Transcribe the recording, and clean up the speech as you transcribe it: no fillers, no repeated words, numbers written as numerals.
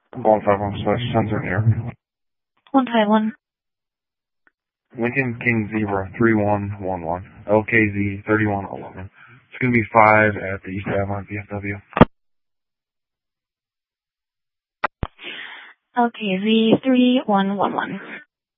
Going 51 sensor near. 151. Lincoln King Zebra 3111. LKZ 3111. It's going to be 5 at the East Avalon VFW. LKZ 3111.